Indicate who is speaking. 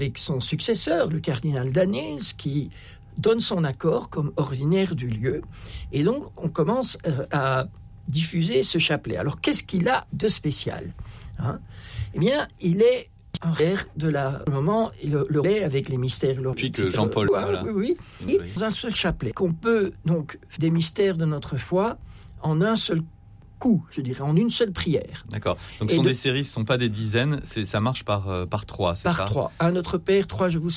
Speaker 1: avec son successeur, le cardinal Danèse, qui donne son accord comme ordinaire du lieu. Et donc, on commence à diffuser ce chapelet. Alors, qu'est-ce qu'il a de spécial ? Eh bien, il est un frère de le moment, le relais avec les mystères.
Speaker 2: Puis que Jean-Paul. Voilà.
Speaker 1: Oui. Et dans un seul chapelet, qu'on peut, donc, des mystères de notre foi en un seul coup, je dirais, en une seule prière.
Speaker 2: D'accord. Donc, ce sont des séries, ce ne sont pas des dizaines, ça marche par 3, c'est ça ?
Speaker 1: Par 3. Un Notre Père, 3 Je vous